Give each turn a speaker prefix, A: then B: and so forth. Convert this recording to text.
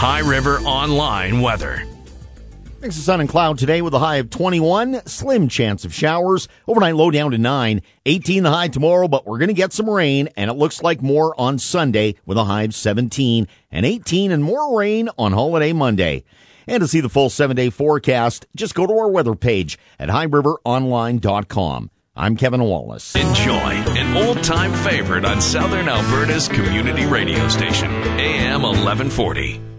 A: High River Online weather.
B: Mix of sun and cloud today with a high of 21. Slim chance of showers. Overnight low down to 9. 18 the high tomorrow, but we're going to get some rain, and it looks like more on Sunday with a high of 17. And 18 and more rain on holiday Monday. And to see the full 7-day forecast, just go to our weather page at highriveronline.com. I'm Kevin Wallace.
A: Enjoy an old-time favorite on Southern Alberta's community radio station, AM 1140.